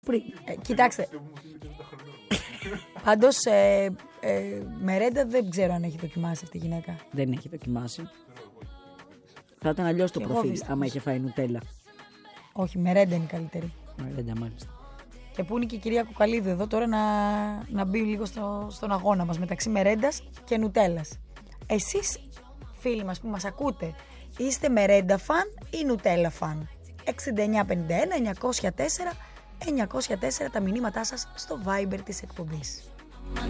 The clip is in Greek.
Κοιτάξτε. Πάντως, μερέντα δεν ξέρω αν έχει δοκιμάσει αυτή η γυναίκα. Δεν έχει δοκιμάσει. Θα ήταν αλλιώς το προφίλ, άμα είχε φάει νουτέλα. Όχι, μερέντα είναι η καλύτερη. Μερέντα, μάλιστα. Και πού είναι και η κυρία Κουκαλίδου εδώ τώρα να μπει λίγο στον αγώνα μας μεταξύ μερέντας και νουτέλας. Εσείς, φίλοι μας που μας ακούτε, είστε μερέντα φαν ή νουτέλα φαν? 6951 904 904 τα μηνύματά σας στο Viber της εκπομπής.